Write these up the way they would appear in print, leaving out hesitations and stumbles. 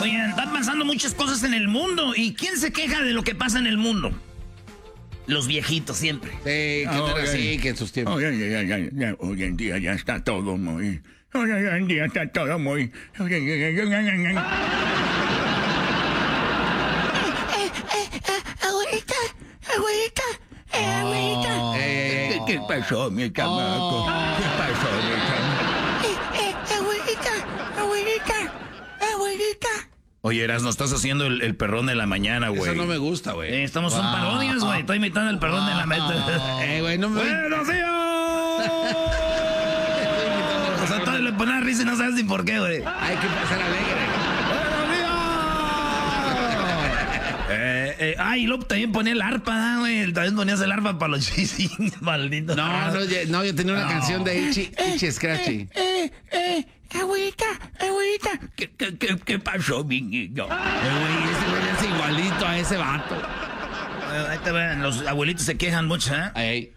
Oigan, están pasando muchas cosas en el mundo. ¿Y quién se queja de lo que pasa en el mundo? Los viejitos siempre. Sí, que no era así, que en sus tiempos. Hoy en día ya está todo muy... Hoy en día está todo muy... Abuelita. ¿Qué pasó, mi chamaco? ¿Qué pasó, mi chamaco? Abuelita. Oye, Erasmo, estás haciendo el perrón de la mañana, güey. Eso no me gusta, güey. Estamos en parodias, güey. Estoy imitando el perrón de la meta. Güey, no me... ¡Buenos días! O sea, todo le pones risa y no sabes ni por qué, güey. Hay que pasar alegre. Y luego también ponía el arpa, güey. También ponías el arpa para los chisines, maldito. No, yo tenía una canción de Itchy Scratchy. Abuelita. ¿Qué pasó, mi niño? Güey, ese güey es igualito a ese vato. Ahí te ven, los abuelitos se quejan mucho, ¿eh? Ahí.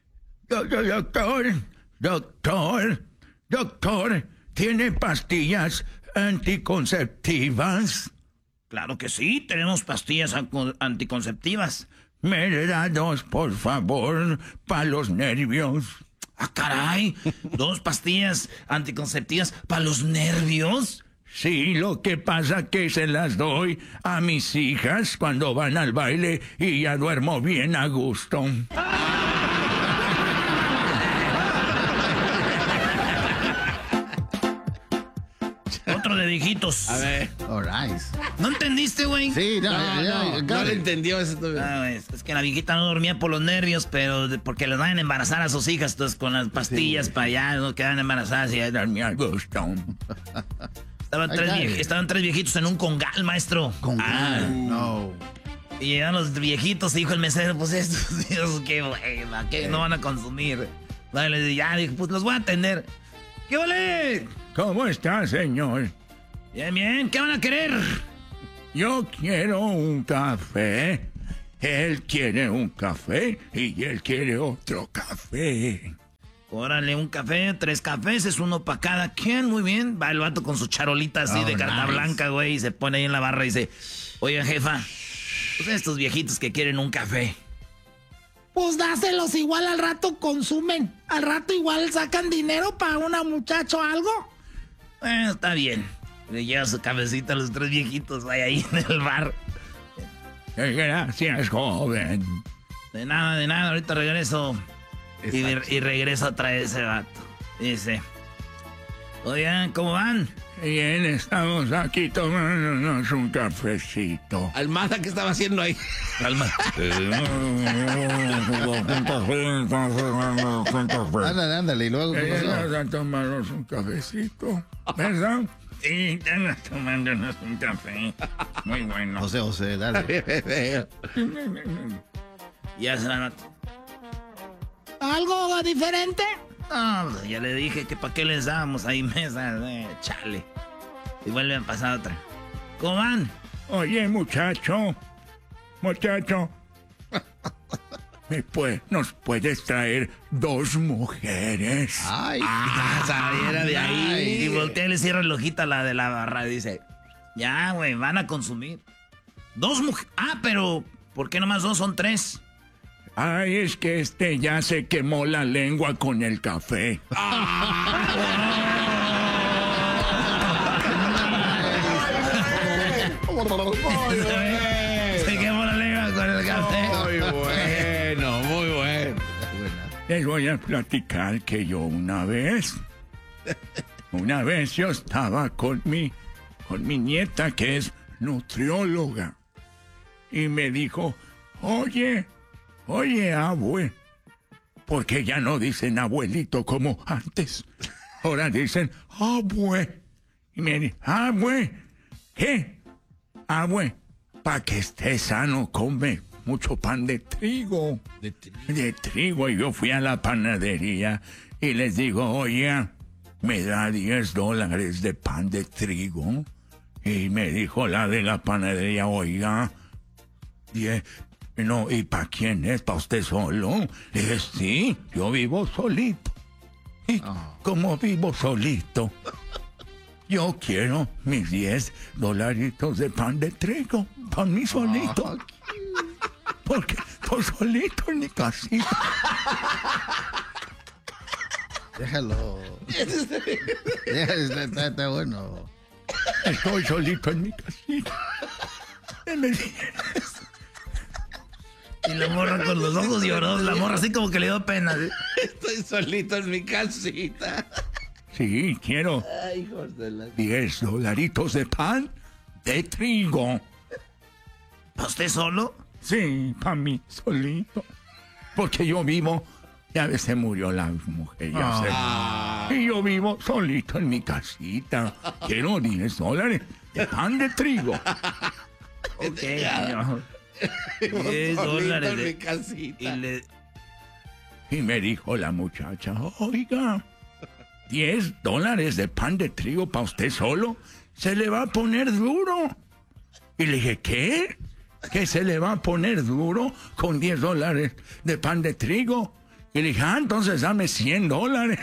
Doctor, ¿tiene pastillas anticonceptivas? Claro que sí, tenemos pastillas anticonceptivas. Me da 2, por favor, para los nervios. ¡Ah, caray! 2 pastillas anticonceptivas para los nervios. Sí, lo que pasa que se las doy a mis hijas cuando van al baile y ya duermo bien a gusto. Otro de viejitos. A ver. All right. ¿No entendiste, güey? Sí, No lo entendió ese todavía. Es que la viejita no dormía por los nervios, pero porque les van a embarazar a sus hijas, entonces con las pastillas para allá no quedan embarazadas y ya dormía a gusto. Estaban 3 viejitos en un congal, maestro. ¿Congal? No. Y llegaron los viejitos y dijo el mesero, pues estos Dios, qué buena, que no van a consumir. Ya dijo, pues los voy a atender. ¿Qué vale? ¿Cómo está, señor? Bien, ¿qué van a querer? Yo quiero un café. Él quiere un café y él quiere otro café. Órale, un café, 3 cafés, es uno para cada quien, muy bien. Va el vato con su charolita así de carta blanca, güey, y se pone ahí en la barra y dice, oigan, jefa, pues estos viejitos que quieren un café. Pues dáselos, igual al rato consumen. Al rato igual sacan dinero para una muchacha o algo. Está bien. Le lleva su cafecito a los 3 viejitos ahí en el bar. Gracias, joven. De nada, ahorita regreso. Y regreso a traer ese vato. Dice, oigan, ¿cómo van? Bien, estamos aquí tomándonos un cafecito. Almada, ¿qué estaba haciendo ahí? Calma. Ándale, y luego... Vamos a tomarnos un cafecito, ¿verdad? Sí, estamos tomándonos un café. Muy bueno. José, dale. Ya se la nota. ¿Algo diferente? No, pues ya le dije que para qué les dábamos ahí mesas, chale. Y vuelven a pasar otra. ¿Cómo van? Oye, muchacho, ¿nos puedes traer 2 mujeres? Ay. Saliera de ahí. Y voltea y le cierra el ojito a la de la barra y dice, ya, güey, van a consumir. 2 mujeres. Pero, ¿por qué nomás 2? Son 3. Ay, es que ya se quemó la lengua con el café. Se quemó la lengua con el café. Muy bueno. Les voy a platicar que yo una vez yo estaba con mi nieta que es nutrióloga. Y me dijo, oye, abue, porque ya no dicen abuelito como antes. Ahora dicen abue. Y me dice, abue, ¿qué? Abue, para que estés sano, come mucho pan de trigo. De trigo. Y yo fui a la panadería y les digo, oye, ¿me da $10 de pan de trigo? Y me dijo la de la panadería, oiga, no, ¿y para quién es? ¿Para usted solo? Le dije, sí, yo vivo solito. Y como vivo solito, yo quiero mis $10 de pan de trigo para mí solito. Porque estoy solito en mi casita. Déjalo. Está bueno. Estoy solito en mi casita. Y la morra con los ojos lloró. La morra así como que le dio pena. ¿Sí? Estoy solito en mi casita. Sí, quiero Ay, hijos de la... $10 de pan de trigo. ¿Para usted solo? Sí, para mí solito. Porque yo vivo, ya ves, se murió la mujer, y yo vivo solito en mi casita. Quiero $10 de pan de trigo. Ok, señor. $10 en mi de... casita. Y me dijo la muchacha, oiga, $10 de pan de trigo para usted solo, se le va a poner duro. Y le dije, ¿qué? Que se le va a poner duro con $10 de pan de trigo. Y le dije, entonces dame $100.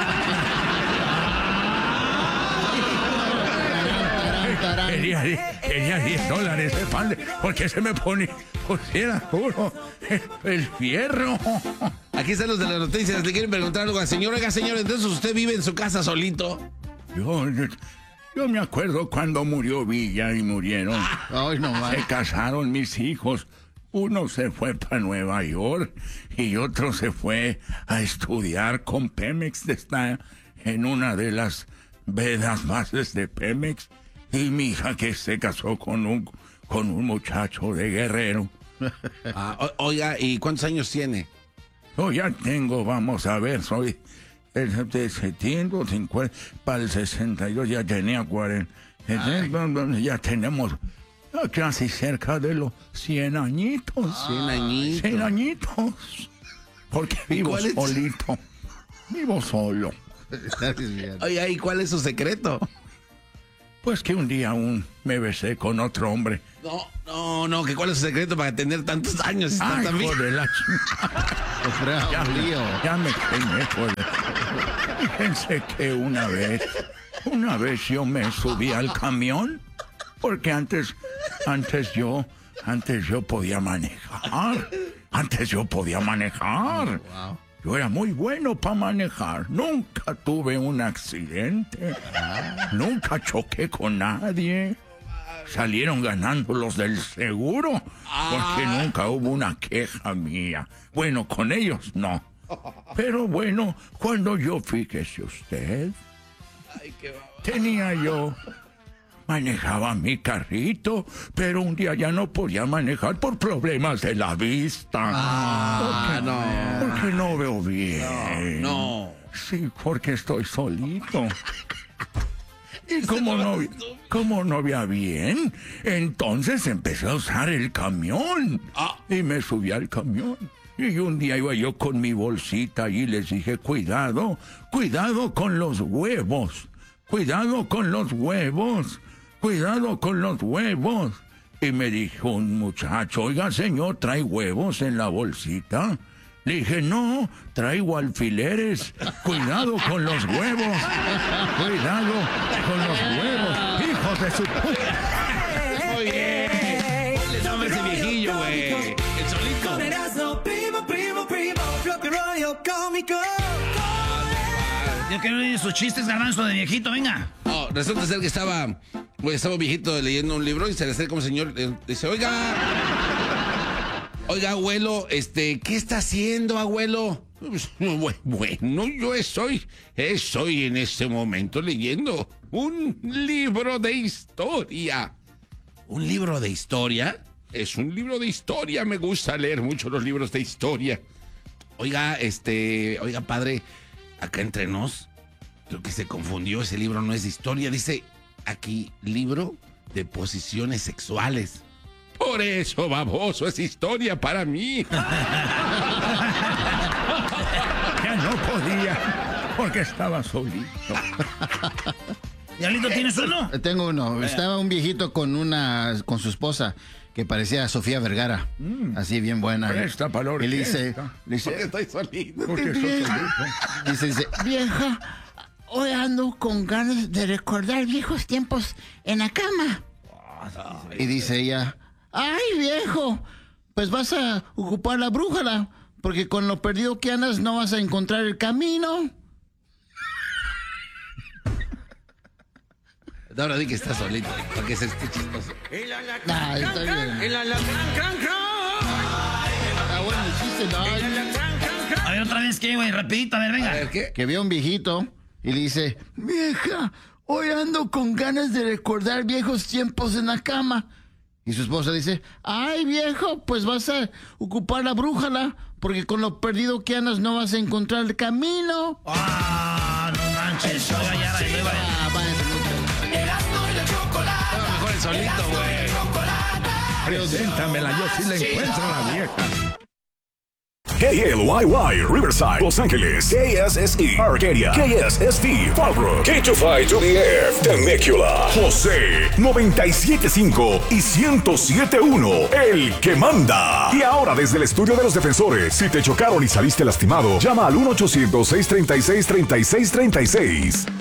Quería $10 de pan de... Porque se me pusiera duro el fierro. Aquí están los de las noticias. Le quieren preguntar algo al señor. Oiga, señor, entonces usted vive en su casa solito. Yo me acuerdo cuando murió Villa y murieron. Ay, no más. Se casaron mis hijos. Uno se fue para Nueva York y otro se fue a estudiar con Pemex. Está en una de las vedas bases de Pemex. Y mi hija que se casó con un muchacho de Guerrero. Oiga, ¿y cuántos años tiene? Yo ya tengo, vamos a ver, soy de 50, para el 62 ya tenía 40. Ya tenemos casi cerca de los 100 añitos. 100 añitos. 100 añitos. Porque vivo solito. Vivo solo. Oiga, ¿y cuál es su secreto? Pues que un día me besé con otro hombre. No, que cuál es su secreto para tener tantos años. Ay, también. joder, ya me quemé, joder. Fíjense que una vez yo me subí al camión, porque antes yo podía manejar. Wow. Yo era muy bueno para manejar. Nunca tuve un accidente. Nunca choqué con nadie. Salieron ganando los del seguro, porque nunca hubo una queja mía. Bueno, con ellos no. Pero bueno, cuando yo, fíjese usted, manejaba mi carrito, pero un día ya no podía manejar por problemas de la vista. Porque no veo bien. No. Sí, porque estoy solito. Y como no veía bien, entonces empecé a usar el camión. Y me subí al camión. Y un día iba yo con mi bolsita y les dije, cuidado con los huevos. Cuidado con los huevos. Y me dijo un muchacho, oiga, señor, ¿trae huevos en la bolsita? Le dije, no, traigo alfileres. Cuidado con los huevos. Hijos de su... Muy bien. Le llama ese viejillo, güey. El solito. Yo quiero oír sus chistes, Garbanzo, de viejito, venga. Resulta ser que estaba viejito leyendo un libro y se le acerca un señor. Dice, oiga, abuelo, ¿qué está haciendo, abuelo? Bueno, yo estoy en este momento leyendo un libro de historia. ¿Un libro de historia? Es un libro de historia, me gusta leer mucho los libros de historia. Oiga, padre, acá entre nos, creo que se confundió, ese libro no es de historia, dice aquí, libro de posiciones sexuales. Por eso, baboso, es historia para mí. Ya no podía, porque estaba solito. ¿Diablito, tienes uno? Tengo uno. Estaba un viejito con su esposa que parecía Sofía Vergara. Así bien buena. Presta valor. Y le dice, Porque estoy solito. Porque soy solito. dice, vieja, hoy ando con ganas de recordar viejos tiempos en la cama. Y dice ella, Ay, viejo, pues vas a ocupar la brújula, porque con lo perdido que andas no vas a encontrar el camino. Ahora di que está solito, para que se esté chistoso. Nah, está bien. Está bueno el chiste, no. A ver, otra vez, ¿qué, güey? Rapidito, a ver, venga. A ver, ¿qué? que vio un viejito y le dice, Vieja, hoy ando con ganas de recordar viejos tiempos en la cama. y su esposa dice, Ay, viejo, pues vas a ocupar la brújula, porque con lo perdido que andas no vas a encontrar el camino. Ah, no manches. Oiga, ya, Mejor el solito, güey. Preséntamela, yo sí la encuentro a la vieja. KLYY, Riverside, Los Ángeles, KSSE, Arcadia, KSSV, Fallbrook, K25-2DF, Temecula, José, 97.5 y 107.1, el que manda. Y ahora desde el estudio de los defensores, si te chocaron y saliste lastimado, llama al 1-800-636-3636.